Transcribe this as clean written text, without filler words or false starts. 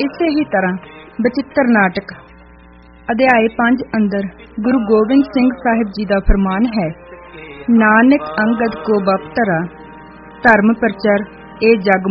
ਇਸੇ ਹੀ ਤਰ੍ਹਾਂ ਬਚਿੱਤਰ ਨਾਟਕ ਅਧਿਆਇ 5 ਅੰਦਰ ਗੁਰੂ ਗੋਬਿੰਦ ਸਿੰਘ ਸਾਹਿਬ ਜੀ ਦਾ ਫਰਮਾਨ ਹੈ, ਨਾਨਕ ਅੰਗਦ ਕੋ ਬਖਤਰਾ ਧਰਮ ਪ੍ਰਚਰ ਇਹ ਜਗ